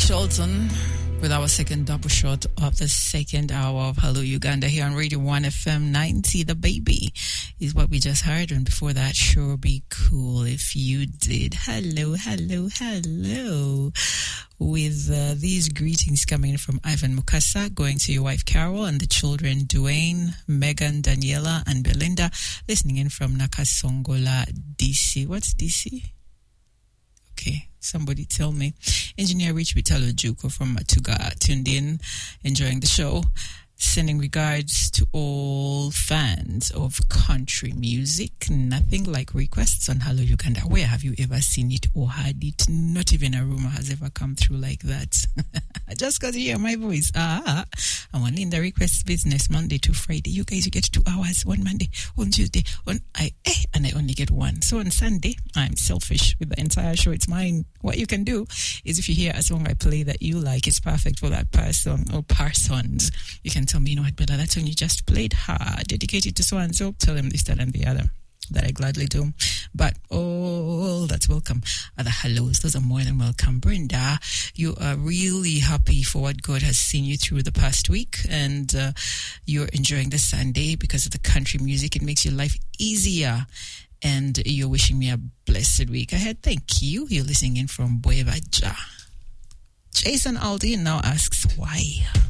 Shelton with our second double shot of the second hour of Hello Uganda here on Radio 1 FM 90. The Baby is what we just heard, and before that, Sure Be Cool If You Did. Hello, hello, hello. With these greetings coming in from Ivan Mukasa, going to your wife Carol and the children Dwayne, Megan, Daniela, and Belinda, listening in from Nakasongola, DC. What's DC? Okay, somebody tell me. Engineer Rich Vitalo Juko from Matuga tuned in, enjoying the show. Sending regards to all fans of country music. Nothing like requests on Hello Uganda. Where have you ever seen it or heard it? Not even a rumor has ever come through like that. Just because you hear my voice. I'm only in the request business Monday to Friday. You guys, you get 2 hours on Monday, on Tuesday, and I only get 1. So on Sunday, I'm selfish with the entire show. It's mine. What you can do is if you hear a song I play that you like, it's perfect for that person or persons. You can tell me, you know what, Bella, that song you just played, dedicated to so and so. Tell them this, that, and the other. That I gladly do. But all that's welcome are the hellos. Those are more than welcome. Brenda, you are really happy for what God has seen you through the past week, and you're enjoying the Sunday because of the country music. It makes your life easier. And you're wishing me a blessed week ahead. Thank you. You're listening in from Buevaja. Jason Aldean now asks why.